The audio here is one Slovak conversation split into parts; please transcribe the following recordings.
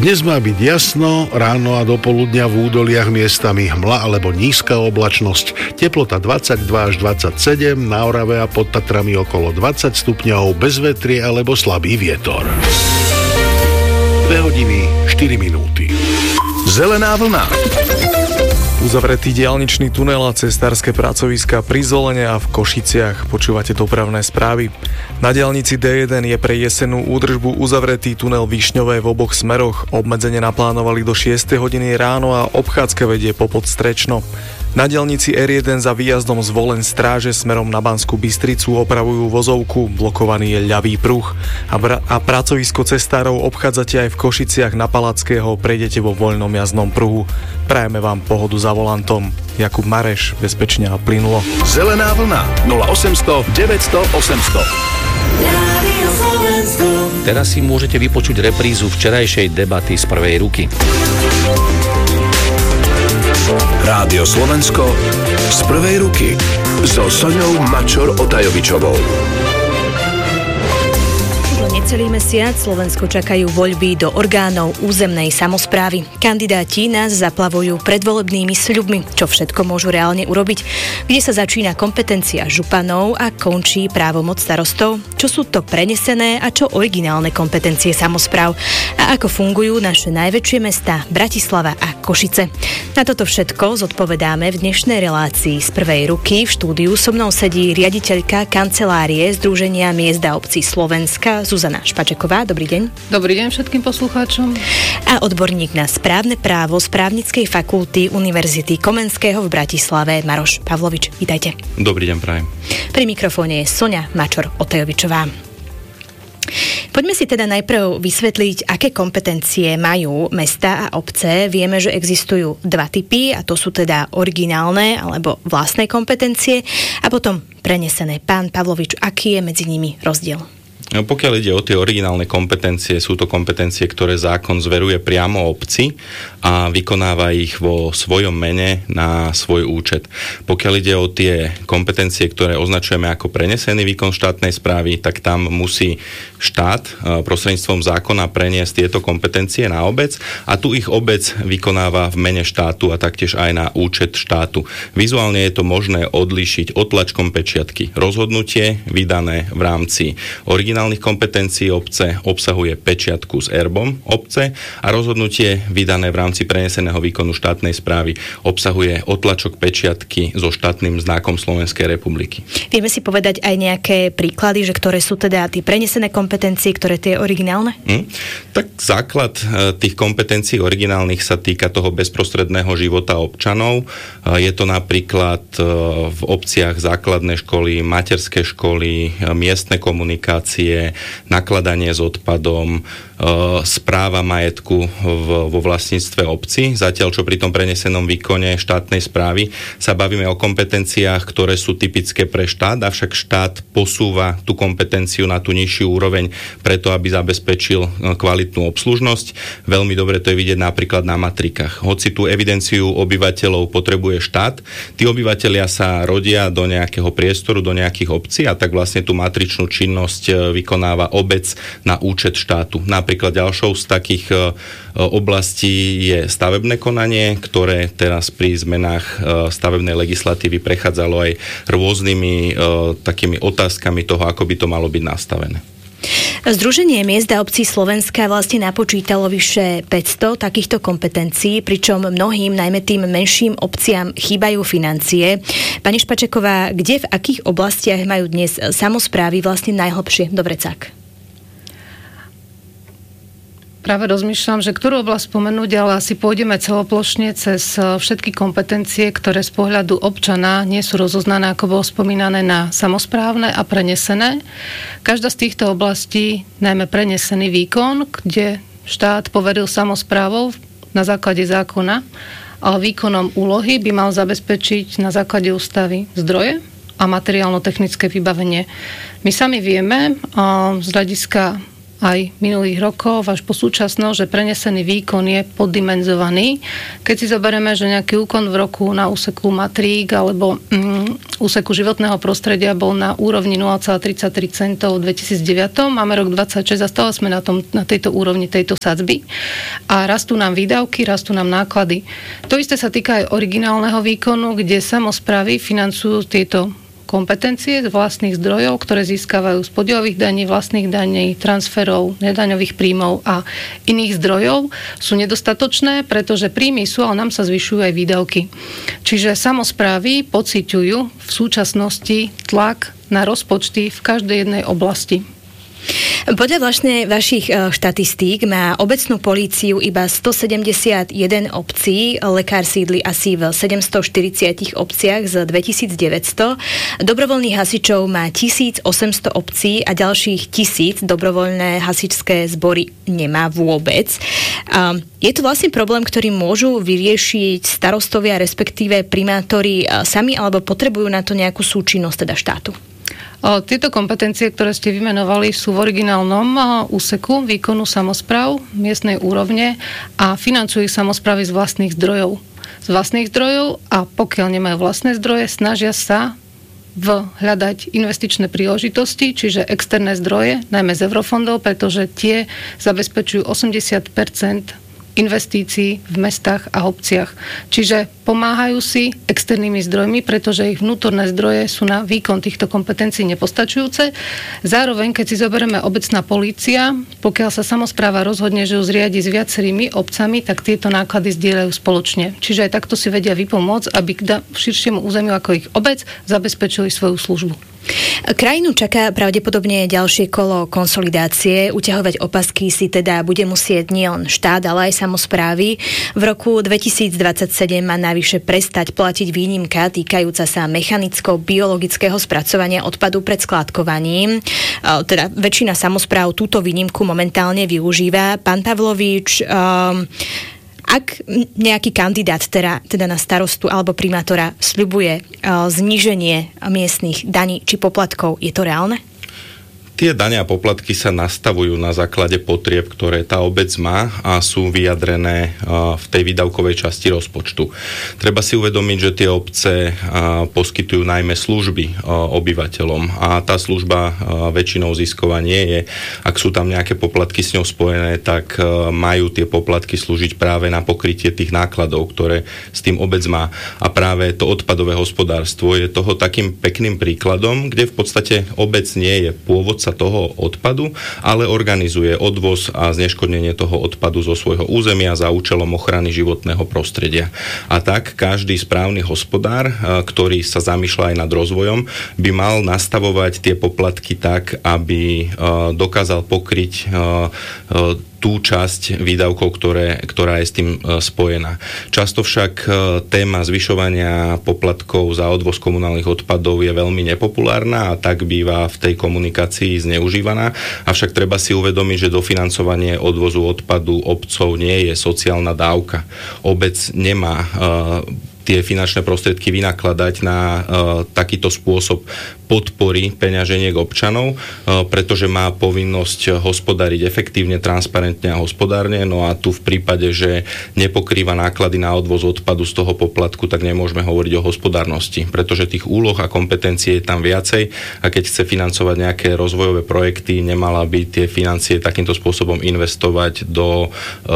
Dnes má byť jasno, ráno a do poludnia v údoliach miestami hmla alebo nízka oblačnosť. Teplota 22 až 27, na Orave a pod Tatrami okolo 20 stupňov, bez vetrie alebo slabý vietor. 2 hodiny 4 minúty. Zelená vlna. Uzavretý diaľničný tunel a cestárske pracoviska pri Zolene a v Košiciach. Počúvate dopravné správy. Na diaľnici D1 je pre jesenú údržbu uzavretý tunel Višňové v oboch smeroch. Obmedzenie naplánovali do 6 hodiny ráno a obchádzka vedie po Podstrečno. Na diaľnici R1 za výjazdom z Volen Stráže smerom na Banskú Bystricu opravujú vozovku, blokovaný je ľavý pruh. A pracovisko cestárov obchádzate aj v Košiciach na Palackého, prejdete vo voľnom jazdnom pruhu. Prajeme vám pohodu za volantom. Jakub Mareš, bezpečne a plynulo. Zelená vlna 0800 900 800. Teraz si môžete vypočuť reprízu včerajšej debaty z prvej ruky. Rádio Slovensko z prvej ruky so Soňou Mačor-Otajovičovou. Necelý mesiac Slovensko čakajú voľby do orgánov územnej samosprávy. Kandidáti nás zaplavujú predvolebnými sľubmi, čo všetko môžu reálne urobiť, kde sa začína kompetencia županov a končí právomoc starostov, čo sú to prenesené a čo originálne kompetencie samospráv a ako fungujú naše najväčšie mestá Bratislava a Košice. Na toto všetko zodpovedáme v dnešnej relácii z prvej ruky. V štúdiu so mnou sedí riaditeľka kancelárie Združenia miest a obcí Slovenska Zuzana Špačeková. Dobrý deň. Dobrý deň všetkým poslucháčom. A odborník na správne právo z Právnickej fakulty Univerzity Komenského v Bratislave Maroš Pavlovič. Vítajte. Dobrý deň, prajem. Pri mikrofóne je Soňa Mačor-Otajovičová. Poďme si teda najprv vysvetliť, aké kompetencie majú mestá a obce. Vieme, že existujú dva typy, a to sú teda originálne alebo vlastné kompetencie a potom prenesené. Pán Pavlovič, aký je medzi nimi rozdiel? Pokiaľ ide o tie originálne kompetencie, sú to kompetencie, ktoré zákon zveruje priamo obci a vykonáva ich vo svojom mene na svoj účet. Pokiaľ ide o tie kompetencie, ktoré označujeme ako prenesený výkon štátnej správy, tak tam musí štát prostredníctvom zákona preniesť tieto kompetencie na obec a tu ich obec vykonáva v mene štátu a taktiež aj na účet štátu. Vizuálne je to možné odlíšiť otlačkom pečiatky. Rozhodnutie vydané v rámci originálnych kompetencií obce obsahuje pečiatku s erbom obce a rozhodnutie vydané v rámci preneseného výkonu štátnej správy obsahuje otlačok pečiatky so štátnym znakom Slovenskej republiky. Vieme si povedať aj nejaké príklady, že ktoré sú teda tie prenesené kompetencie, ktoré tie originálne? Tak základ tých kompetencií originálnych sa týka toho bezprostredného života občanov. Je to napríklad v obciach základné školy, materské školy, miestne komunikácie, nakladanie s odpadom, správa majetku vo vlastníctve obci. Zatiaľ, čo pri tom prenesenom výkone štátnej správy sa bavíme o kompetenciách, ktoré sú typické pre štát, avšak štát posúva tú kompetenciu na tú nižšiu úroveň preto, aby zabezpečil kvalitnú obslužnosť. Veľmi dobre to je vidieť napríklad na matrikách. Hoci tú evidenciu obyvateľov potrebuje štát, tí obyvatelia sa rodia do nejakého priestoru, do nejakých obcí a tak vlastne tú matričnú činnosť vykonáva obec na účet štátu. Napríklad ďalšou z takých oblastí je stavebné konanie, ktoré teraz pri zmenách stavebnej legislatívy prechádzalo aj rôznymi takými otázkami toho, ako by to malo byť nastavené. Združenie miest a obcí Slovenska vlastne napočítalo vyše 500 takýchto kompetencií, pričom mnohým, najmä tým menším obciam, chýbajú financie. Pani Špačeková, kde v akých oblastiach majú dnes samosprávy vlastne najhlbšie do vrecák? Práve rozmýšľam, že ktorú oblasť spomenúť, ale asi pôjdeme celoplošne cez všetky kompetencie, ktoré z pohľadu občana nie sú rozoznané, ako bolo spomínané, na samosprávne a prenesené. Každá z týchto oblastí, najmä prenesený výkon, kde štát poveril samosprávou na základe zákona, ale výkonom úlohy by mal zabezpečiť na základe ústavy zdroje a materiálno-technické vybavenie. My sami vieme z hľadiska aj minulých rokov až po súčasnosť, že prenesený výkon je poddimenzovaný. Keď si zoberieme, že nejaký úkon v roku na úseku matrík alebo úseku životného prostredia bol na úrovni 0,33 centov v 2009, máme rok 26 a stále sme na tejto úrovni tejto sadzby. A rastú nám výdavky, rastú nám náklady. To isté sa týka aj originálneho výkonu, kde samosprávy financujú tieto kompetencie z vlastných zdrojov, ktoré získavajú z podielových daní, vlastných daní, transferov, nedaňových príjmov a iných zdrojov, sú nedostatočné, pretože príjmy sú, ale nám sa zvyšujú aj výdavky. Čiže samosprávy pociťujú v súčasnosti tlak na rozpočty v každej jednej oblasti. Podľa vlastne vašich štatistík má obecnú políciu iba 171 obcí, lekár sídli asi v 740 obciach z 2900, dobrovoľných hasičov má 1800 obcí a ďalších 1000 dobrovoľné hasičské zbory nemá vôbec. Je to vlastne problém, ktorý môžu vyriešiť starostovia, respektíve primátori sami, alebo potrebujú na to nejakú súčinnosť teda štátu? Tieto kompetencie, ktoré ste vymenovali, sú v originálnom úseku výkonu samospráv miestnej úrovne a financujú ich samosprávy z vlastných zdrojov. A pokiaľ nemajú vlastné zdroje, snažia sa hľadať investičné príležitosti, čiže externé zdroje, najmä z eurofondov, pretože tie zabezpečujú 80% investícií v mestách a obciach. Čiže pomáhajú si externými zdrojmi, pretože ich vnútorné zdroje sú na výkon týchto kompetencií nepostačujúce. Zároveň, keď si zoberieme obecná polícia, pokiaľ sa samospráva rozhodne, že ju zriadi s viacerými obcami, tak tieto náklady zdieľajú spoločne. Čiže aj takto si vedia vypomôcť, aby k širšiemu územiu ako ich obec zabezpečili svoju službu. Krajinu čaká pravdepodobne ďalšie kolo konsolidácie. Uťahovať opasky si teda bude musieť nielen štát, ale aj samosprávy. V roku 2027 má navyše prestať platiť výnimka týkajúca sa mechanicko-biologického spracovania odpadu pred skládkovaním. Teda väčšina samospráv túto výnimku momentálne využíva. Pán Pavlovič, ak nejaký kandidát teda na starostu alebo primátora sľubuje zníženie miestnych daní či poplatkov, je to reálne? Tie dane a poplatky sa nastavujú na základe potrieb, ktoré tá obec má a sú vyjadrené v tej výdavkovej časti rozpočtu. Treba si uvedomiť, že tie obce poskytujú najmä služby obyvateľom a tá služba väčšinou zisková nie je. Ak sú tam nejaké poplatky s ňou spojené, tak majú tie poplatky slúžiť práve na pokrytie tých nákladov, ktoré s tým obec má. A práve to odpadové hospodárstvo je toho takým pekným príkladom, kde v podstate obec nie je pôvodca toho odpadu, ale organizuje odvoz a zneškodnenie toho odpadu zo svojho územia za účelom ochrany životného prostredia. A tak každý správny hospodár, ktorý sa zamýšľa aj nad rozvojom, by mal nastavovať tie poplatky tak, aby dokázal pokryť tú časť výdavkov, ktorá je s tým spojená. Často však téma zvyšovania poplatkov za odvoz komunálnych odpadov je veľmi nepopulárna a tak býva v tej komunikácii zneužívaná. Avšak treba si uvedomiť, že dofinancovanie odvozu odpadu obcov nie je sociálna dávka. Obec nemá tie finančné prostriedky vynakladať na takýto spôsob podpory peňaženiek občanov, pretože má povinnosť hospodáriť efektívne, transparentne a hospodárne. No a tu v prípade, že nepokrýva náklady na odvoz odpadu z toho poplatku, tak nemôžeme hovoriť o hospodárnosti, pretože tých úloh a kompetencií je tam viacej a keď chce financovať nejaké rozvojové projekty, nemala by tie financie takýmto spôsobom investovať do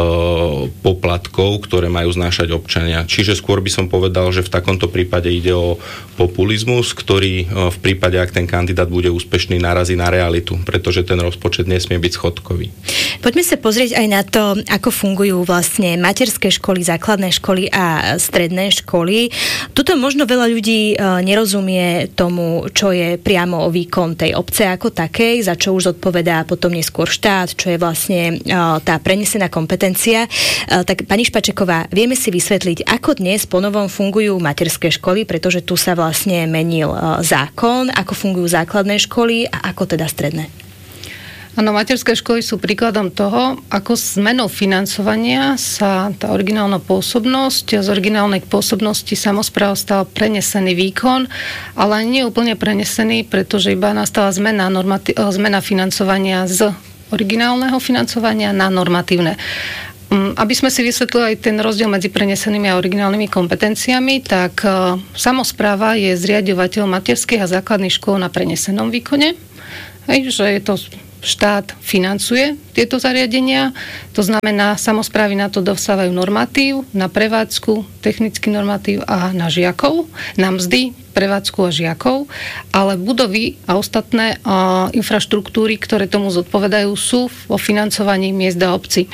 poplatkov, ktoré majú znášať občania. Čiže skôr by som povedal, že v takomto prípade ide o populizmus, ktorý v prípade, ak ten kandidát bude úspešný, narazí na realitu, pretože ten rozpočet nesmie byť schodkový. Poďme sa pozrieť aj na to, ako fungujú vlastne materské školy, základné školy a stredné školy. Tuto možno veľa ľudí nerozumie tomu, čo je priamo o výkon tej obce ako takej, za čo už zodpovedá potom neskôr štát, čo je vlastne tá prenesená kompetencia. Tak pani Špačeková, vieme si vysvetliť, ako dnes ponovom fungujú materské školy, pretože tu sa vlastne menil zákon, ako fungujú základné školy a ako teda stredné? Áno, materské školy sú príkladom toho, ako zmenou financovania sa tá originálna pôsobnosť, z originálnej pôsobnosti samospráv stal prenesený výkon, ale nie úplne prenesený, pretože iba nastala zmena financovania z originálneho financovania na normatívne. Aby sme si vysvetlili aj ten rozdiel medzi prenesenými a originálnymi kompetenciami, tak samospráva je zriaďovateľ materských a základných škôl na prenesenom výkone. Že je to štát financuje tieto zariadenia, to znamená, samosprávy na to dostávajú normatív, na prevádzku, technický normatív a na žiakov, na mzdy, prevádzku a žiakov, ale budovy a ostatné infraštruktúry, ktoré tomu zodpovedajú, sú vo financovaní miest a obcí.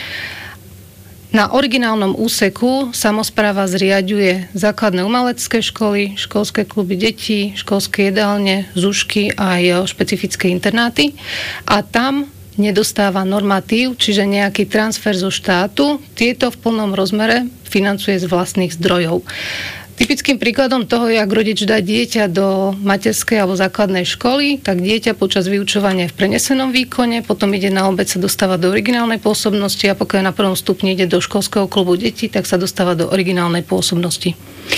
Na originálnom úseku samospráva zriaďuje základné umelecké školy, školské kluby detí, školské jedálne, zušky a aj špecifické internáty. A tam nedostáva normatív, čiže nejaký transfer zo štátu. Tieto v plnom rozmere financuje z vlastných zdrojov. Typickým príkladom toho je, ak rodič dá dieťa do materskej alebo základnej školy, tak dieťa počas vyučovania je v prenesenom výkone, potom ide na obec, sa dostáva do originálnej pôsobnosti a pokiaľ na prvom stupni ide do školského klubu detí, tak sa dostáva do originálnej pôsobnosti.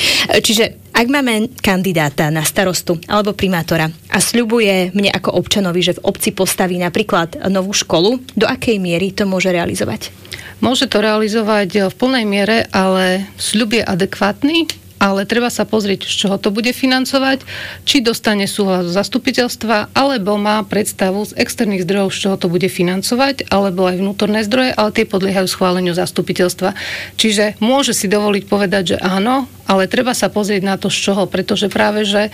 Čiže ak máme kandidáta na starostu alebo primátora a sľubuje mne ako občanovi, že v obci postaví napríklad novú školu, do akej miery to môže realizovať? Môže to realizovať v plnej miere, ale sľub je adekvátny, ale treba sa pozrieť, z čoho to bude financovať, či dostane súhlas zo zastupiteľstva, alebo má predstavu z externých zdrojov, z čoho to bude financovať, alebo aj vnútorné zdroje, ale tie podliehajú schváleniu zastupiteľstva. Čiže môže si dovoliť povedať, že áno, ale treba sa pozrieť na to, z čoho, pretože práve, že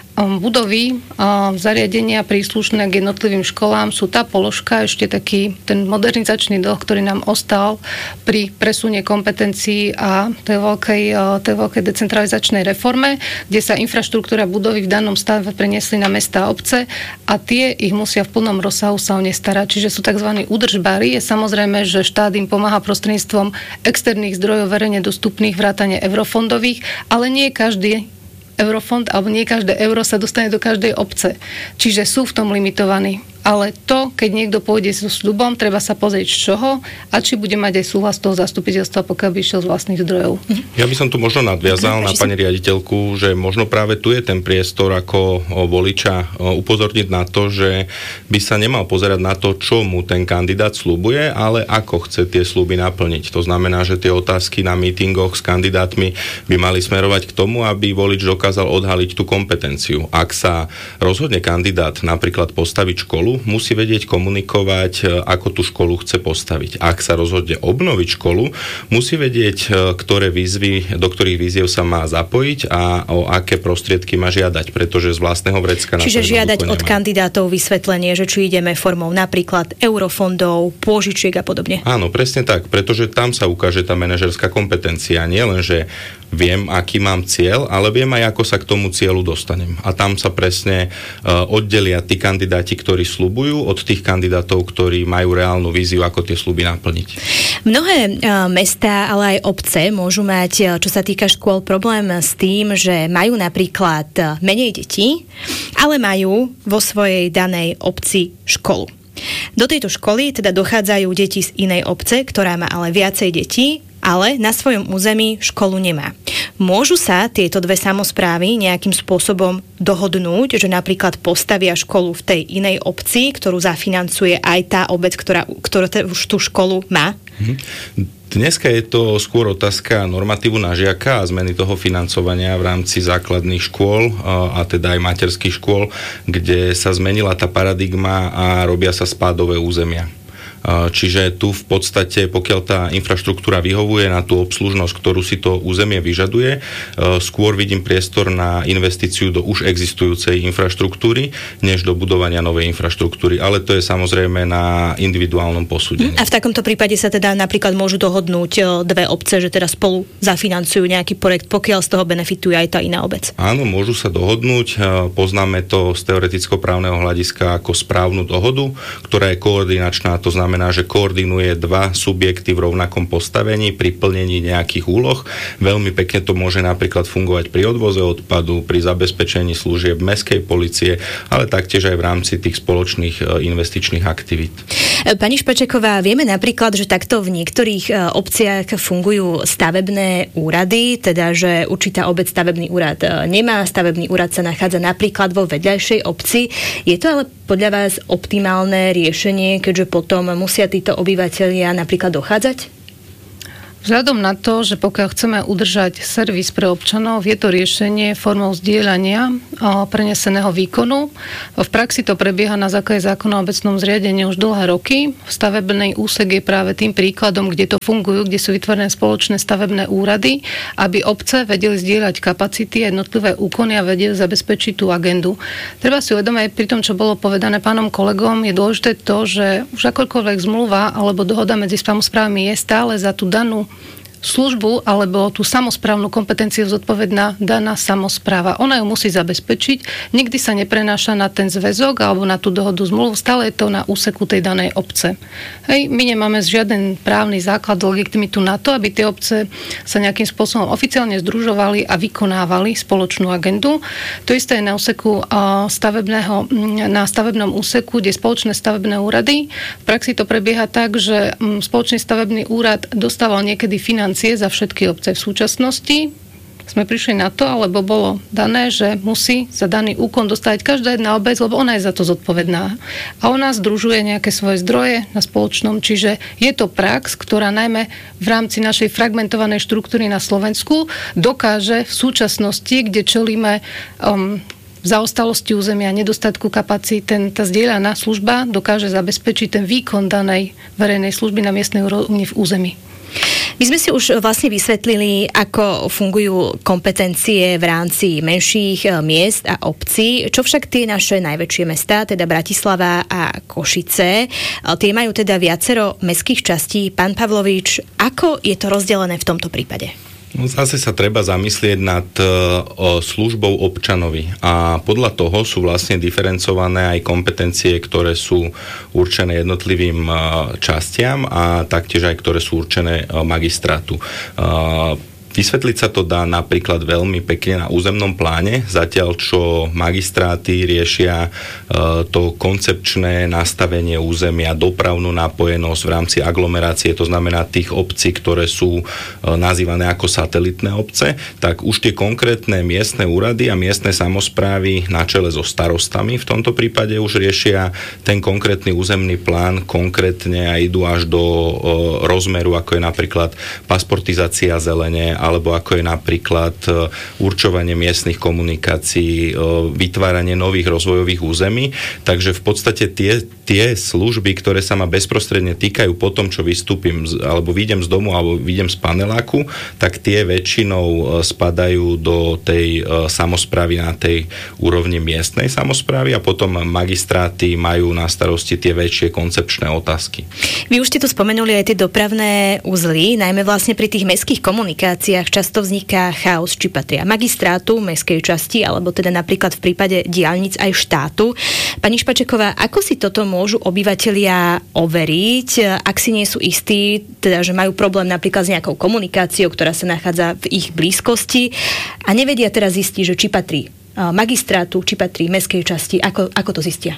budovy, zariadenia príslušné k jednotlivým školám sú tá položka, ešte taký ten modernizačný dlh, ktorý nám ostal pri presune kompetencií a tej veľkej decentralizačnej reforme, kde sa infraštruktúra budovy v danom stave preniesli na mestá a obce a tie ich musia v plnom rozsahu sa o ne starať. Čiže sú tzv. Údržbári. Je samozrejme, že štát im pomáha prostredníctvom externých zdrojov verejne dostupných vrátane eurofondových, ale nie každý eurofond alebo nie každé euro sa dostane do každej obce. Čiže sú v tom limitovaní. Ale to, keď niekto pôjde so sľubom, treba sa pozrieť z čoho a či bude mať aj súhlas toho zastupiteľstva, pokiaľ by išiel z vlastných zdrojov. Ja by som tu možno nadviazal na pani riaditeľku, že možno práve tu je ten priestor ako voliča upozorniť na to, že by sa nemal pozerať na to, čo mu ten kandidát sľubuje, ale ako chce tie sľuby naplniť. To znamená, že tie otázky na mítingoch s kandidátmi by mali smerovať k tomu, aby volič dokázal odhaliť tú kompetenciu. Ak sa rozhodne kandidát napríklad postaviť školu, musí vedieť komunikovať, ako tú školu chce postaviť. Ak sa rozhodne obnoviť školu, musí vedieť, ktoré výzvy, do ktorých výziev sa má zapojiť a o aké prostriedky má žiadať, pretože z vlastného vrecka... Čiže žiadať od kandidátov vysvetlenie, že či ideme formou napríklad eurofondov, pôžičiek a podobne. Áno, presne tak, pretože tam sa ukáže tá manažerská kompetencia. Nie len, že viem, aký mám cieľ, ale viem aj, ako sa k tomu cieľu dostanem. A tam sa presne oddelia tí kandidáti, ktorí sľubujú, od tých kandidátov, ktorí majú reálnu víziu, ako tie sľuby naplniť. Mnohé mestá, ale aj obce môžu mať, čo sa týka škôl, problém s tým, že majú napríklad menej detí, ale majú vo svojej danej obci školu. Do tejto školy teda dochádzajú deti z inej obce, ktorá má ale viacej detí, ale na svojom území školu nemá. Môžu sa tieto dve samosprávy nejakým spôsobom dohodnúť, že napríklad postavia školu v tej inej obci, ktorú zafinancuje aj tá obec, ktorá už tú školu má? Dneska je to skôr otázka normatívu na žiaka a zmeny toho financovania v rámci základných škôl a teda aj materských škôl, kde sa zmenila tá paradigma a robia sa spádové územia. Čiže tu v podstate, pokiaľ tá infraštruktúra vyhovuje na tú obslužnosť, ktorú si to územie vyžaduje, skôr vidím priestor na investíciu do už existujúcej infraštruktúry, než do budovania novej infraštruktúry. Ale to je samozrejme na individuálnom posúdení. A v takomto prípade sa teda napríklad môžu dohodnúť dve obce, že teda spolu zafinancujú nejaký projekt, pokiaľ z toho benefituje aj tá iná obec. Áno, môžu sa dohodnúť. Poznáme to z teoreticko-právneho hľadiska ako správnu dohodu, ktorá je koordinačná, to znamená, že koordinuje dva subjekty v rovnakom postavení pri plnení nejakých úloh. Veľmi pekne to môže napríklad fungovať pri odvoze odpadu, pri zabezpečení služieb mestskej polície, ale taktiež aj v rámci tých spoločných investičných aktivít. Pani Špačeková, vieme napríklad, že takto v niektorých obciach fungujú stavebné úrady, teda že určitá obec stavebný úrad nemá, stavebný úrad sa nachádza napríklad vo vedľajšej obci. Je to ale podľa vás optimálne riešenie, keďže potom musia títo obyvatelia napríklad dochádzať? Vzhľadom na to, že pokiaľ chceme udržať servis pre občanov, je to riešenie formou zdieľania preneseného výkonu. V praxi to prebieha na základe zákona o obecnom zriadení už dlhé roky. Stavebný úsek je práve tým príkladom, kde to fungujú, kde sú vytvorené spoločné stavebné úrady, aby obce vedeli zdieľať kapacity a jednotlivé úkony a vedeli zabezpečiť tú agendu. Treba si uvedomiť, pri tom, čo bolo povedané pánom kolegom, je dôležité to, že už akoľkoľvek zmluva alebo dohoda medzi samosprávami je stále za tú danú službu alebo tú samosprávnu kompetenciu zodpovedná daná samospráva. Ona ju musí zabezpečiť. Nikdy sa neprenáša na ten zväzok alebo na tú dohodu zmluvu. Stále je to na úseku tej danej obce. Hej, my nemáme žiaden právny základ, legitimitu na to, aby tie obce sa nejakým spôsobom oficiálne združovali a vykonávali spoločnú agendu. To isté je na úseku na stavebnom úseku, kde spoločné stavebné úrady. V praxi to prebieha tak, že spoločný stavebný úrad dostával niekedy financie za všetky obce. V súčasnosti sme prišli na to, alebo bolo dané, že musí za daný úkon dostať každá jedna obec, lebo ona je za to zodpovedná. A ona združuje nejaké svoje zdroje na spoločnom, čiže je to prax, ktorá najmä v rámci našej fragmentovanej štruktúry na Slovensku dokáže v súčasnosti, kde čelíme zaostalosti územia, nedostatku kapacít, tá zdieľaná služba dokáže zabezpečiť ten výkon danej verejnej služby na miestnej úrovni v území. My sme si už vlastne vysvetlili, ako fungujú kompetencie v rámci menších miest a obcí, čo však tie naše najväčšie mestá, teda Bratislava a Košice, tie majú teda viacero mestských častí. Pán Pavlovič, ako je to rozdelené v tomto prípade? No zase sa treba zamyslieť nad službou občanovi a podľa toho sú vlastne diferencované aj kompetencie, ktoré sú určené jednotlivým častiam a taktiež aj ktoré sú určené magistrátu. Vysvetliť sa to dá napríklad veľmi pekne na územnom pláne, zatiaľ čo magistráty riešia to koncepčné nastavenie územia, dopravnú napojenosť v rámci aglomerácie, to znamená tých obcí, ktoré sú nazývané ako satelitné obce, tak už tie konkrétne miestne úrady a miestne samosprávy na čele so starostami v tomto prípade už riešia ten konkrétny územný plán konkrétne a idú až do rozmeru, ako je napríklad pasportizácia zelene, alebo ako je napríklad určovanie miestnych komunikácií, vytváranie nových rozvojových území. Takže v podstate tie služby, ktoré sa ma bezprostredne týkajú po tom, čo vystúpim, alebo vyjdem z domu, alebo vyjdem z paneláku, tak tie väčšinou spadajú do tej samosprávy na tej úrovni miestnej samosprávy a potom magistráty majú na starosti tie väčšie koncepčné otázky. Vy už ste tu spomenuli aj tie dopravné uzly, najmä vlastne pri tých mestských komunikáciách často vzniká chaos, či patria magistrátu, mestskej časti, alebo teda napríklad v prípade diaľnic aj štátu. Pani Špačeková, ako si toto môžu obyvatelia overiť, ak si nie sú istí, teda že majú problém napríklad s nejakou komunikáciou, ktorá sa nachádza v ich blízkosti a nevedia teraz zistiť, že či patrí magistrátu, či patrí mestskej časti, ako to zistia?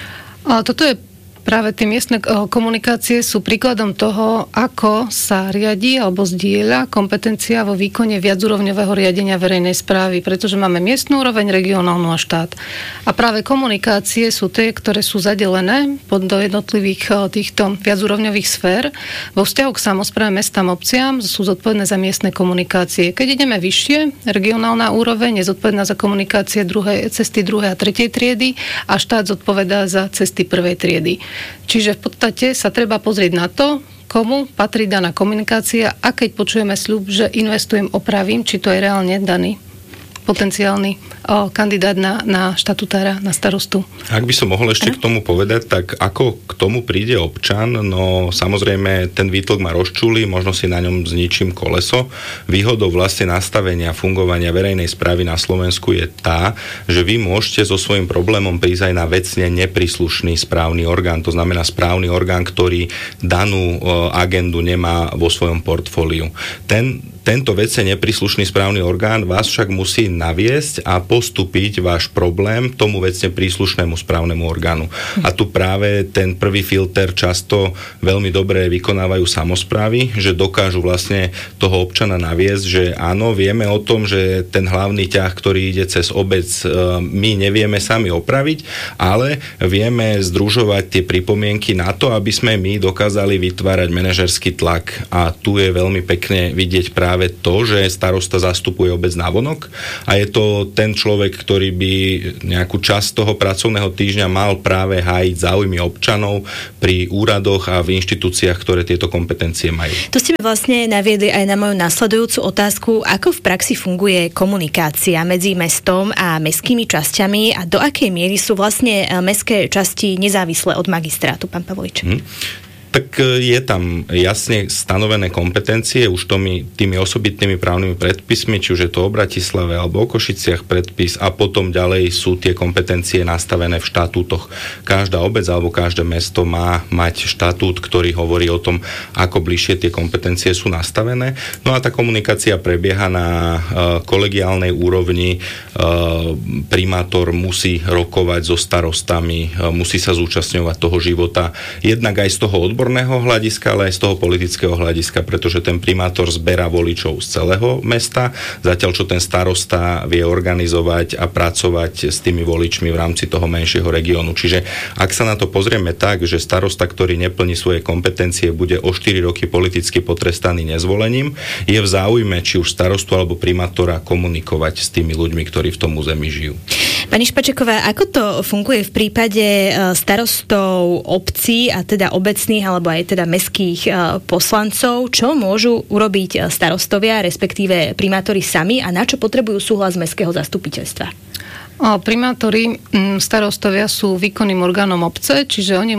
Toto je práve tie miestne komunikácie sú príkladom toho, ako sa riadi alebo zdieľa kompetencia vo výkone viacúrovňového riadenia verejnej správy, pretože máme miestnu úroveň, regionálnu a štát. A práve komunikácie sú tie, ktoré sú zadelené do jednotlivých týchto viacúrovňových sfér. Vo vzťahu k samospráve mestám, obciam sú zodpovedné za miestne komunikácie. Keď ideme vyššie, regionálna úroveň je zodpovedná za komunikácie cesty 2. a 3. triedy a štát zodpovedá za cesty 1. triedy. Čiže v podstate sa treba pozrieť na to, komu patrí daná komunikácia a keď počujeme sľub, že investujem, opravím, či to je reálne daný potenciálny kandidát na štatutára, na starostu. Ak by som mohol ešte k tomu povedať, tak ako k tomu príde občan, no samozrejme ten výtlk ma rozčúli, možno si na ňom zničím koleso. Výhodou vlastne nastavenia fungovania verejnej správy na Slovensku je tá, že vy môžete so svojím problémom prísť aj na vecne nepríslušný správny orgán, to znamená správny orgán, ktorý danú agendu nemá vo svojom portfóliu. Tento vecne nepríslušný správny orgán vás však musí naviesť a postúpiť váš problém tomu vecne príslušnému správnemu orgánu. A tu práve ten prvý filter často veľmi dobre vykonávajú samosprávy, že dokážu vlastne toho občana naviesť, že áno, vieme o tom, že ten hlavný ťah, ktorý ide cez obec, my nevieme sami opraviť, ale vieme združovať tie pripomienky na to, aby sme my dokázali vytvárať manažerský tlak. A tu je veľmi pekne vidieť práve to, že starosta zastupuje obec navonok a je to ten človek, ktorý by nejakú časť toho pracovného týždňa mal práve hájiť záujmy občanov pri úradoch a v inštitúciách, ktoré tieto kompetencie majú. To ste vlastne naviedli aj na moju nasledujúcu otázku, ako v praxi funguje komunikácia medzi mestom a mestskými časťami a do akej miery sú vlastne mestské časti nezávislé od magistrátu, pán Pavlič? Tak je tam jasne stanovené kompetencie už tými osobitnými právnymi predpismi, či už je to o Bratislave alebo o Košiciach predpis a potom ďalej sú tie kompetencie nastavené v štatútoch. Každá obec alebo každé mesto má mať štatút, ktorý hovorí o tom, ako bližšie tie kompetencie sú nastavené. No a tá komunikácia prebieha na kolegiálnej úrovni. Primátor musí rokovať so starostami, musí sa zúčastňovať toho života. Jednak aj z toho odborného hľadiska, ale aj z toho politického hľadiska, pretože ten primátor zberá voličov z celého mesta, zatiaľ čo ten starosta vie organizovať a pracovať s tými voličmi v rámci toho menšieho regiónu. Čiže ak sa na to pozrieme tak, že starosta, ktorý neplní svoje kompetencie, bude o 4 roky politicky potrestaný nezvolením, je v záujme či už starostu alebo primátora komunikovať s tými ľuďmi, ktorí v tom území žijú. Pani Špačeková, ako to funguje v prípade starostov obcí a teda obecných alebo aj teda mestských poslancov? Čo môžu urobiť starostovia, respektíve primátori sami a na čo potrebujú súhlas mestského zastupiteľstva? Primátori, starostovia sú výkonným orgánom obce, čiže oni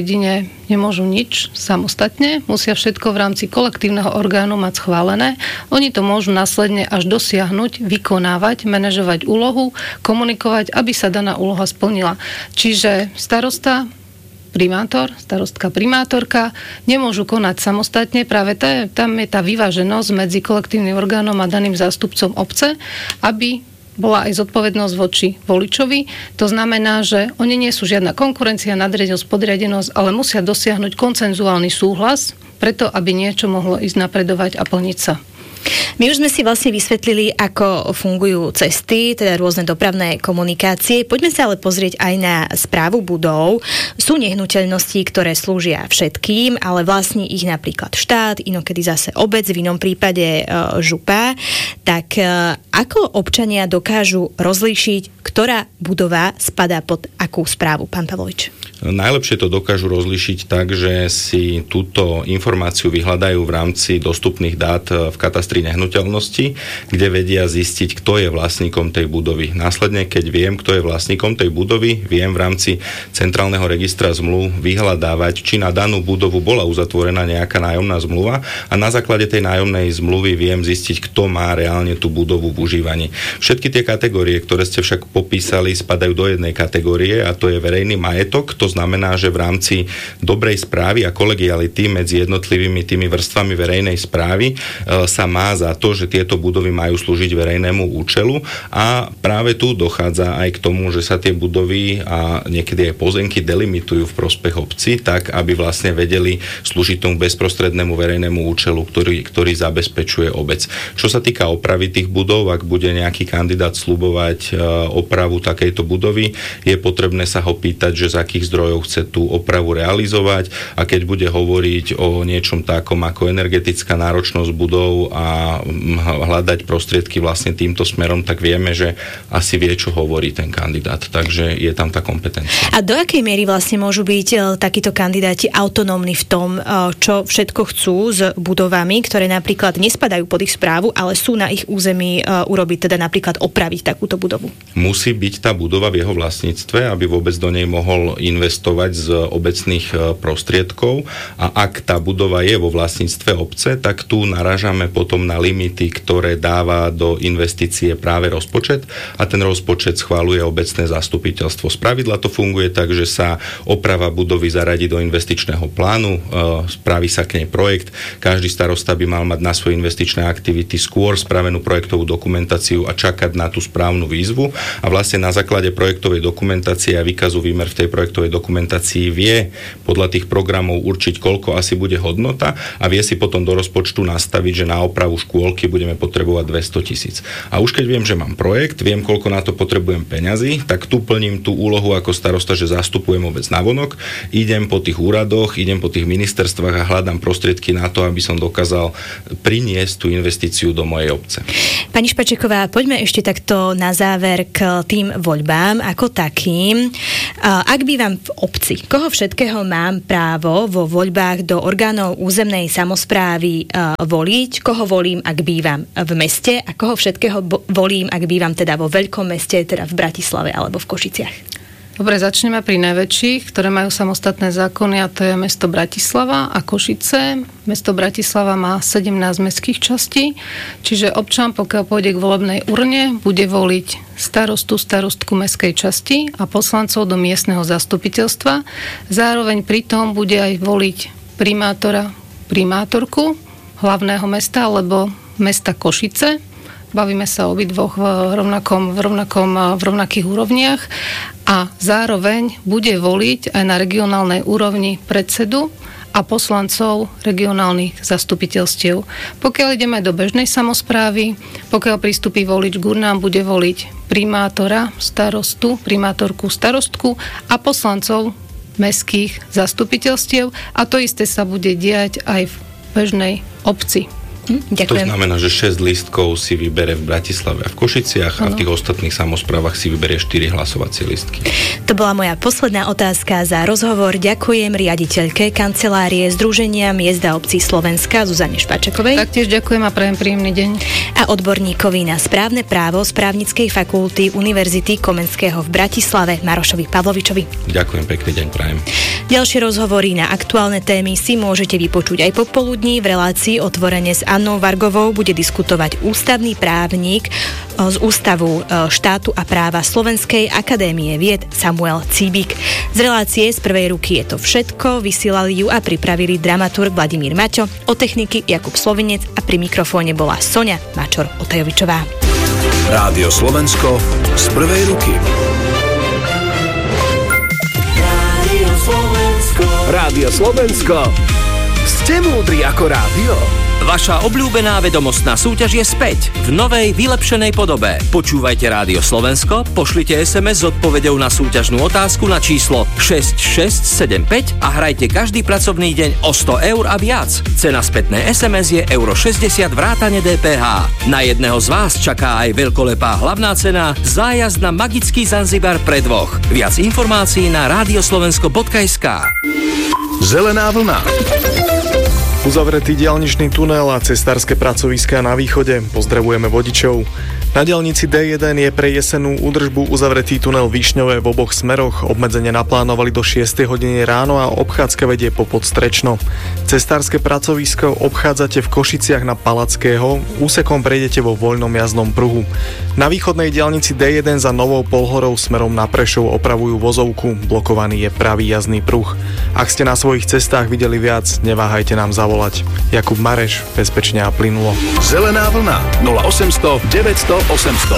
nemôžu nič samostatne, musia všetko v rámci kolektívneho orgánu mať schválené. Oni to môžu následne až dosiahnuť, vykonávať, manažovať úlohu, komunikovať, aby sa daná úloha splnila. Čiže starosta, primátor, starostka, primátorka nemôžu konať samostatne, práve tam je tá vyváženosť medzi kolektívnym orgánom a daným zástupcom obce, aby bola aj zodpovednosť voči voličovi. To znamená, že oni nie sú žiadna konkurencia, nadriadenosť, podriadenosť, ale musia dosiahnuť konsenzuálny súhlas, preto aby niečo mohlo ísť napredovať a plniť sa. My už sme si vlastne vysvetlili, ako fungujú cesty, teda rôzne dopravné komunikácie. Poďme sa ale pozrieť aj na správu budov. Sú nehnuteľnosti, ktoré slúžia všetkým, ale vlastní ich napríklad štát, inokedy zase obec, v inom prípade župa. Tak ako občania dokážu rozlíšiť, ktorá budova spadá pod akú správu, pán Pavlovič? Najlepšie to dokážu rozlíšiť tak, že si túto informáciu vyhľadajú v rámci dostupných dát v katastri nehnuteľnosti, kde vedia zistiť, kto je vlastníkom tej budovy. Následne, keď viem, kto je vlastníkom tej budovy, viem v rámci centrálneho registra zmluv vyhľadávať, či na danú budovu bola uzatvorená nejaká nájomná zmluva a na základe tej nájomnej zmluvy viem zistiť, kto má reálne tú budovu v užívaní. Všetky tie kategórie, ktoré ste však popísali, spadajú do jednej kategórie a to je verejný majetok. To znamená, že v rámci dobrej správy a kolegiality medzi jednotlivými tými vrstvami verejnej správy sa má za to, že tieto budovy majú slúžiť verejnému účelu a práve tu dochádza aj k tomu, že sa tie budovy a niekedy aj pozemky delimitujú v prospech obci, tak aby vlastne vedeli slúžiť tomu bezprostrednému verejnému účelu, ktorý zabezpečuje obec. Čo sa týka opravy tých budov, ak bude nejaký kandidát sľubovať opravu takejto budovy, je potrebné sa ho pýtať, že z akých zdrojov chce tú opravu realizovať a keď bude hovoriť o niečom takom ako energetická náročnosť budov a hľadať prostriedky vlastne týmto smerom, tak vieme, že asi vie, čo hovorí ten kandidát. Takže je tam tá kompetencia. A do akej miery vlastne môžu byť takíto kandidáti autonómni v tom, čo všetko chcú s budovami, ktoré napríklad nespadajú pod ich správu, ale sú na ich území urobiť, teda napríklad opraviť takúto budovu? Musí byť tá budova v jeho vlastníctve, aby vôbec do nej mohol investovať z obecných prostriedkov a ak tá budova je vo vlastníctve obce, tak tu narážame potom ohľadom na limity, ktoré dáva do investície práve rozpočet a ten rozpočet schvaľuje obecné zastupiteľstvo. Spravidla to funguje tak, že sa oprava budovy zaradí do investičného plánu, spraví sa k nej projekt, každý starosta by mal mať na svoje investičné aktivity skôr spravenú projektovú dokumentáciu a čakať na tú správnu výzvu a vlastne na základe projektovej dokumentácie a výkazu výmer v tej projektovej dokumentácii vie podľa tých programov určiť, koľko asi bude hodnota a vie si potom do rozpočtu nastaviť, že na opravu škôlky budeme potrebovať 200 000. A už keď viem, že mám projekt, viem, koľko na to potrebujem peňazí, tak tu plním tú úlohu ako starosta, že zastupujem obec navonok, idem po tých úradoch, idem po tých ministerstvách a hľadám prostriedky na to, aby som dokázal priniesť tú investíciu do mojej obce. Pani Špačeková, poďme ešte takto na záver k tým voľbám ako takým. Ak bývam v obci, koho všetkého mám právo vo voľbách do orgánov územnej samosprávy voliť, koho volím, ak bývam v meste a koho všetkého volím, ak bývam teda vo veľkom meste, teda v Bratislave alebo v Košiciach? Dobre, začneme pri najväčších, ktoré majú samostatné zákony a to je mesto Bratislava a Košice. Mesto Bratislava má 17 mestských častí, čiže občan, pokiaľ pôjde k volebnej urne, bude voliť starostku mestskej časti a poslancov do miestneho zastupiteľstva. Zároveň pritom bude aj voliť primátorku hlavného mesta alebo mesta Košice. Bavíme sa o obidvoch v rovnakých úrovniach a zároveň bude voliť aj na regionálnej úrovni predsedu a poslancov regionálnych zastupiteľstiev. Pokiaľ ideme do bežnej samosprávy, pokiaľ pristúpi volič k urnám, bude voliť primátorku, starostku a poslancov mestských zastupiteľstiev a to isté sa bude diať aj v bežnej obci. Ďakujem. To znamená, že 6 lístkov si vybere v Bratislave a v Košiciach a v tých ostatných samosprávach si vyberie 4 hlasovacie lístky. To bola moja posledná otázka za rozhovor. Ďakujem riaditeľke kancelárie Združenia miest a obcí Slovenska Zuzane Špačekovej. Taktiež ďakujem a prajem príjemný deň. A odborníkovi na správne právo z Právnickej fakulty Univerzity Komenského v Bratislave Marošovi Pavlovičovi. Ďakujem, pekný deň prajem. Ďalšie rozhovory na aktuálne témy si môžete vypočuť aj popoludní v relácii Otvorene s Annou Vargovou bude diskutovať ústavný právnik z Ústavu štátu a práva Slovenskej akadémie vied Samuel Cíbik. Z relácie z prvej ruky je to všetko, vysielali ju a pripravili dramaturg Vladimír Maťo, od techniky Jakub Slovinec a pri mikrofóne bola Soňa Mačor-Otajovičová. Rádio Slovensko z prvej ruky. Rádio Slovensko. Ste múdri ako rádio? Vaša obľúbená vedomostná súťaž je späť v novej, vylepšenej podobe. Počúvajte Rádio Slovensko, pošlite SMS s odpoveďou na súťažnú otázku na číslo 6675 a hrajte každý pracovný deň o 100 eur a viac. Cena spätnej SMS je euro 60 vrátane DPH. Na jedného z vás čaká aj veľkolepá hlavná cena zájazd na magický Zanzibar pre dvoch. Viac informácií na radioslovensko.sk. Zelená vlna. Uzavretý diaľničný tunel a cestárske pracoviská na východe. Pozdravujeme vodičov. Na diaľnici D1 je pre jesennú údržbu uzavretý tunel Višňové v oboch smeroch. Obmedzenie naplánovali do 6 hodiny ráno a obchádzka vedie po Podstrečno. Cestárske pracovisko obchádzate v Košiciach na Palackého, úsekom prejdete vo voľnom jazdnom pruhu. Na východnej diaľnici D1 za Novou Polhorou smerom na Prešov opravujú vozovku. Blokovaný je pravý jazdný pruh. Ak ste na svojich cestách videli viac, neváhajte nám zavolať. Jakub Mareš, bezpečne a plynulo. Zelená vlna 0800 900 800.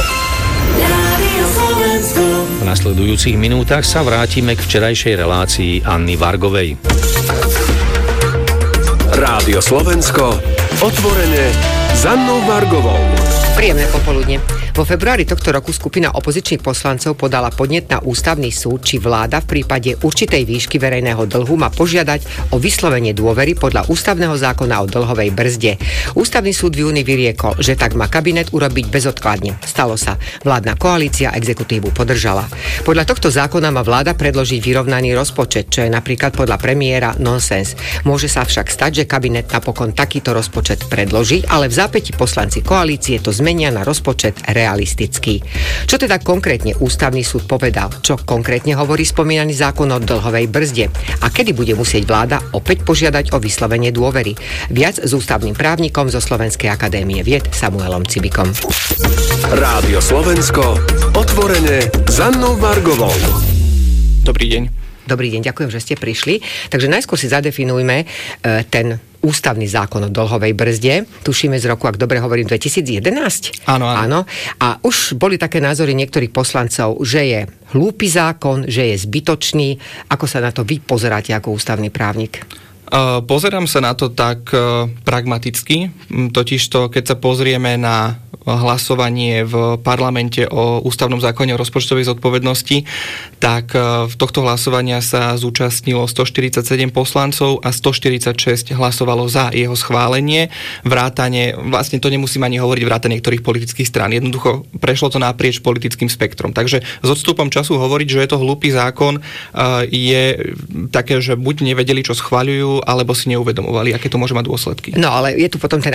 V nasledujúcich minútach sa vrátime k včerajšej relácii Anny Vargovej. Rádio Slovensko. Otvorene s Annou Vargovou. Príjemné popoludne. Vo februári tohto roku skupina opozičných poslancov podala podnet na ústavný súd, či vláda v prípade určitej výšky verejného dlhu má požiadať o vyslovenie dôvery podľa ústavného zákona o dlhovej brzde. Ústavný súd v júni vyriekol, že tak má kabinet urobiť bezodkladne. Stalo sa. Vládna koalícia exekutívu podržala. Podľa tohto zákona má vláda predložiť vyrovnaný rozpočet, čo je napríklad podľa premiéra nonsens. Môže sa však stať, že kabinet napokon takýto rozpočet predloží, ale v zápäti poslanci koalície to zmenia na rozpočet realistický. Čo teda konkrétne ústavný súd povedal? Čo konkrétne hovorí spomínaný zákon o dlhovej brzde? A kedy bude musieť vláda opäť požiadať o vyslovenie dôvery? Viac s ústavným právnikom zo Slovenskej akadémie vied Samuelom Cibikom. Rádio Slovensko, otvorene s Annou Vargovou. Dobrý deň. Dobrý deň, ďakujem, že ste prišli. Takže najskôr si zadefinujme ten ústavný zákon o dlhovej brzde. Tušíme z roku, ak dobre hovorím, 2011? Áno. A už boli také názory niektorých poslancov, že je hlúpy zákon, že je zbytočný. Ako sa na to vy pozeráte ako ústavný právnik? Pozerám sa na to tak pragmaticky, totižto keď sa pozrieme na hlasovanie v parlamente o ústavnom zákone o rozpočtovej zodpovednosti, tak v tohto hlasovania sa zúčastnilo 147 poslancov a 146 hlasovalo za jeho schválenie. Vrátane, vlastne to nemusím ani hovoriť, vrátane niektorých politických strán. Jednoducho prešlo to naprieč politickým spektrom. Takže s odstupom času hovoriť, že je to hlúpy zákon, je také, že buď nevedeli, čo schvaľujú, alebo si neuvedomovali, aké to môže mať dôsledky. No ale je tu potom ten